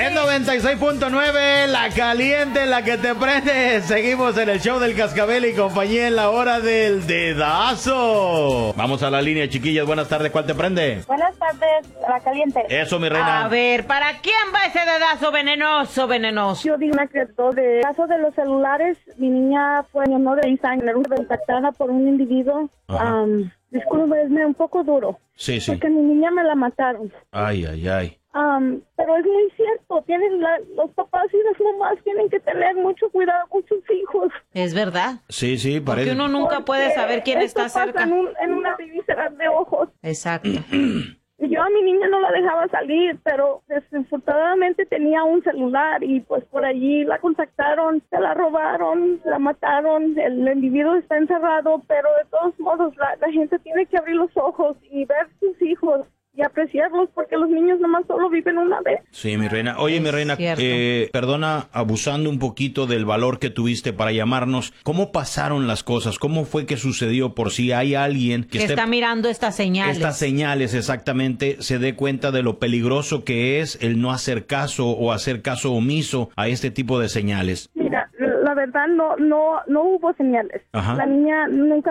Es 96.9, la caliente, la que te prende. Seguimos en el show del Cascabel y compañía en la hora del dedazo. Vamos a la línea, chiquillas. Buenas tardes, ¿cuál te prende? Buenas tardes, la caliente. Eso, mi reina. A ver, ¿para quién va ese dedazo venenoso, venenoso? Yo di una criatura de caso de los celulares. Mi niña fue menor de 6 años, contactada por un individuo. Disculpe, es un poco duro. Sí, sí. Porque mi niña me la mataron. Ay. Pero es muy cierto, los papás y las mamás tienen que tener mucho cuidado con sus hijos. Es verdad. Sí, parece. Porque uno nunca puede saber quién está cerca. En una vísceras de ojos. Exacto. Yo a mi niña no la dejaba salir, pero desafortunadamente tenía un celular y pues por allí la contactaron, se la robaron, la mataron, el individuo está encerrado, pero de todos modos la gente tiene que abrir los ojos y ver sus hijos y apreciarlos porque los niños nomás solo viven una vez. Sí, mi reina. Oye, mi reina, perdona, abusando un poquito del valor que tuviste para llamarnos, ¿cómo pasaron las cosas? ¿Cómo fue que sucedió? Por si hay alguien que está mirando estas señales. Estas señales, exactamente, se dé cuenta de lo peligroso que es el no hacer caso o hacer caso omiso a este tipo de señales. Mira, la verdad no hubo señales. Ajá. La niña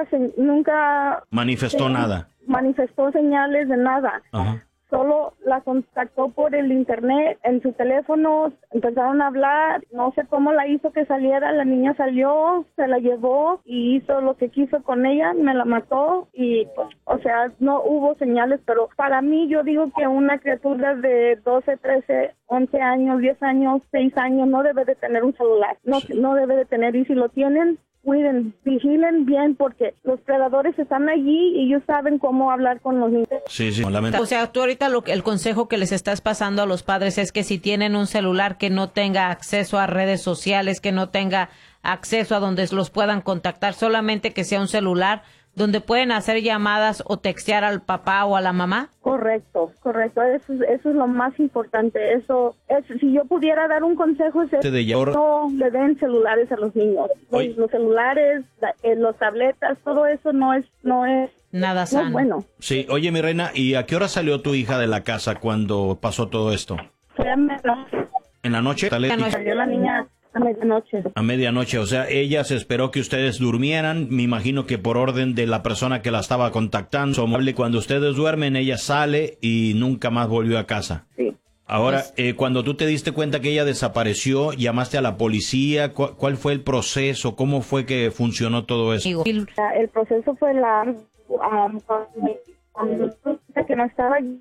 nunca manifestó nada. Manifestó señales de nada. Ajá. Solo la contactó por el internet, en su teléfono, empezaron a hablar, no sé cómo la hizo que saliera, la niña salió, se la llevó y hizo lo que quiso con ella, me la mató y pues, o sea, no hubo señales, pero para mí yo digo que una criatura de 12, 13, 11 años, 10 años, 6 años no debe de tener un celular, no debe de tener, y si lo tienen, cuiden, vigilen bien porque los predadores están allí y ellos saben cómo hablar con los niños. Sí, lamento. O sea, tú ahorita el consejo que les estás pasando a los padres es que si tienen un celular que no tenga acceso a redes sociales, que no tenga acceso a donde los puedan contactar, solamente que sea un celular donde pueden hacer llamadas o textear al papá o a la mamá. Correcto. Eso es lo más importante. Si yo pudiera dar un consejo, es no le den celulares a los niños. Los celulares, los tabletas, todo eso no es nada sano. No es bueno. Sí, oye, mi reina, ¿y a qué hora salió tu hija de la casa cuando pasó todo esto? Fue a medianoche. ¿En la noche? Salió la niña a medianoche. A medianoche, o sea, ella se esperó que ustedes durmieran, me imagino que por orden de la persona que la estaba contactando. Cuando ustedes duermen, ella sale y nunca más volvió a casa. Sí. Ahora, cuando tú te diste cuenta que ella desapareció, llamaste a la policía, ¿cuál fue el proceso? ¿Cómo fue que funcionó todo eso? El proceso fue largo, que no estaba allí.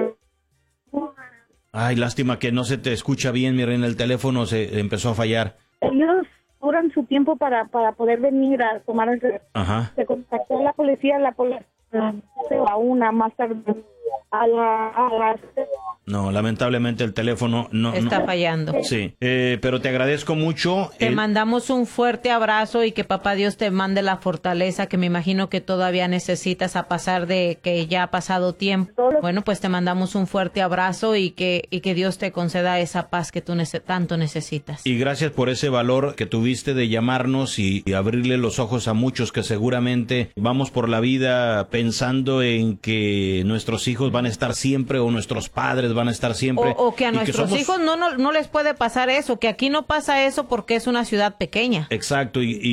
Ay, lástima que no se te escucha bien, mi reina, el teléfono se empezó a fallar. Ellos duran su tiempo para poder venir a tomar el teléfono. Ajá. Se contactó a la policía a una más tarde a las... No, lamentablemente el teléfono no está fallando. Sí, pero te agradezco mucho. Te mandamos un fuerte abrazo y que papá Dios te mande la fortaleza que me imagino que todavía necesitas a pesar de que ya ha pasado tiempo. Bueno, pues te mandamos un fuerte abrazo y que Dios te conceda esa paz que tú tanto necesitas. Y gracias por ese valor que tuviste de llamarnos y abrirle los ojos a muchos que seguramente vamos por la vida pensando en que nuestros hijos van a estar siempre o nuestros padres van a estar siempre. O que a nuestros hijos no les puede pasar eso, que aquí no pasa eso porque es una ciudad pequeña. Exacto, y